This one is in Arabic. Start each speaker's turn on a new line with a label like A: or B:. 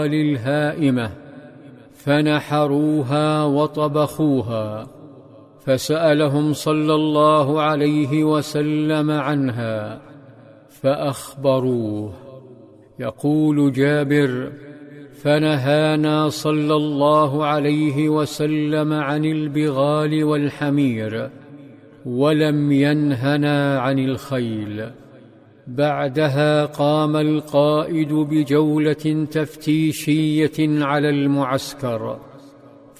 A: الهائمة فنحروها وطبخوها، فسألهم صلى الله عليه وسلم عنها فأخبروه. يقول جابر: فنهانا صلى الله عليه وسلم عن البغال والحمير، ولم ينهنا عن الخيل. بعدها قام القائد بجولة تفتيشية على المعسكر،